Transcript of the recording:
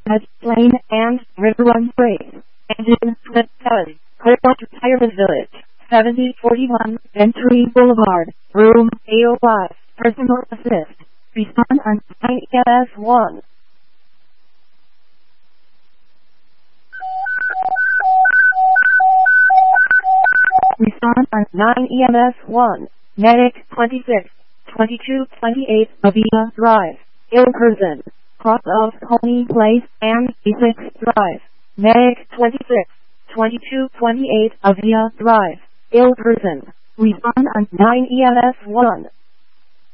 Red Lane and River Run Freight. Engine split code. Clearwater Retirement Village. 7041 Venturi Boulevard. Room AO5. Personal assist. Respond on 9 EMS 1. Respond on 9 EMS 1. Medic 26, 2228 Avia Drive. Ill person. Cross of Pony Place and E6 Drive. Medic 26, 2228 Avia Drive. Ill person. Respond on 9 EMS 1.